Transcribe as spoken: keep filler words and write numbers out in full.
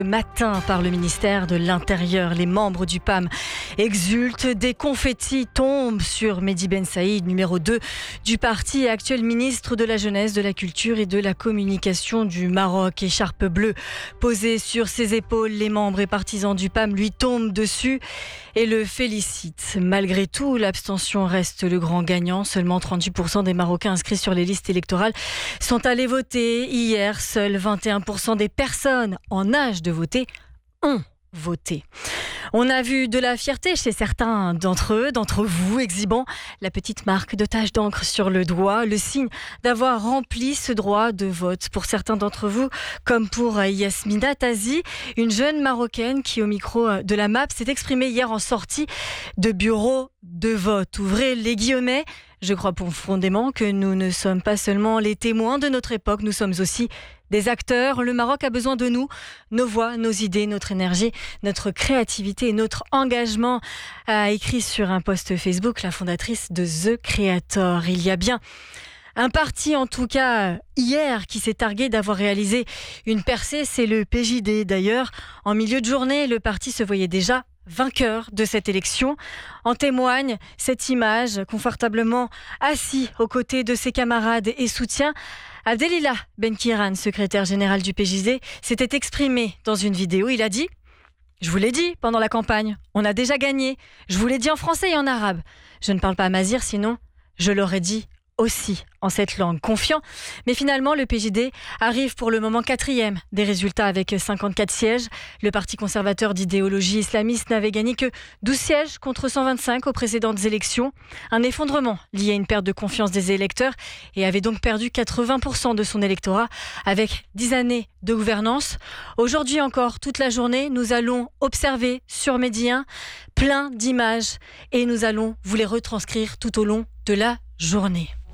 Matin par le ministère de l'Intérieur. Les membres du P A M exultent, des confettis tombent sur Mehdi Ben Saïd, numéro deux du parti et actuel ministre de la Jeunesse, de la Culture et de la Communication du Maroc. Écharpe bleue posée sur ses épaules, les membres et partisans du P A M lui tombent dessus et le félicitent. Malgré tout, l'abstention reste le grand gagnant. Seulement trente-huit pour cent des Marocains inscrits sur les listes électorales sont allés voter. Hier, seuls vingt et un pour cent des personnes en âge de voter ont voté. On a vu de la fierté chez certains d'entre eux, d'entre vous, exhibant la petite marque de tache d'encre sur le doigt, le signe d'avoir rempli ce droit de vote. Pour certains d'entre vous, comme pour Yasmina Tazi, une jeune Marocaine qui, au micro de la M A P, s'est exprimée hier en sortie de bureau de vote. Ouvrez les guillemets. Je crois profondément que nous ne sommes pas seulement les témoins de notre époque, nous sommes aussi des acteurs. Le Maroc a besoin de nous, nos voix, nos idées, notre énergie, notre créativité et notre engagement, a écrit sur un post Facebook la fondatrice de The Creator. Il y a bien un parti, en tout cas hier, qui s'est targué d'avoir réalisé une percée, c'est le P J D. D'ailleurs, en milieu de journée, le parti se voyait déjà vainqueur de cette élection. En témoigne cette image, confortablement assis aux côtés de ses camarades et soutiens. Abdelillah Benkiran, secrétaire général du P J D, s'était exprimé dans une vidéo. Il a dit « Je vous l'ai dit pendant la campagne, on a déjà gagné. Je vous l'ai dit en français et en arabe. Je ne parle pas mazir, sinon je l'aurais dit aussi en cette langue. » Confiant, mais finalement le P J D arrive pour le moment quatrième des résultats avec cinquante-quatre sièges. Le parti conservateur d'idéologie islamiste n'avait gagné que douze sièges contre cent vingt-cinq aux précédentes élections. Un effondrement lié à une perte de confiance des électeurs et avait donc perdu quatre-vingts pour cent de son électorat avec dix années de gouvernance. Aujourd'hui encore, toute la journée, nous allons observer sur Mehdi un plein d'images et nous allons vous les retranscrire tout au long de la journée.